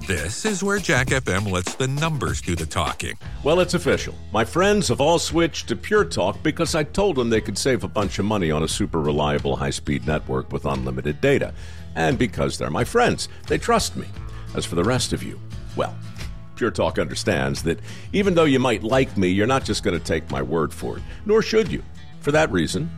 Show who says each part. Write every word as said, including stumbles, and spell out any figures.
Speaker 1: This is where Jack F M lets the numbers do the talking.
Speaker 2: Well, it's official. My friends have all switched to Pure Talk because I told them they could save a bunch of money on a super reliable high-speed network with unlimited data. And because they're my friends, they trust me. As for the rest of you, well, Pure Talk understands that even though you might like me, you're not just going to take my word for it, nor should you. For that reason,